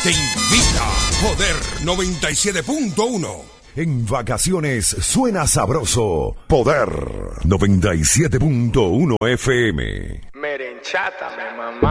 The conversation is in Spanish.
te invita Poder 97.1. En vacaciones suena sabroso. Poder 97.1 FM. Merenchátame, mamá.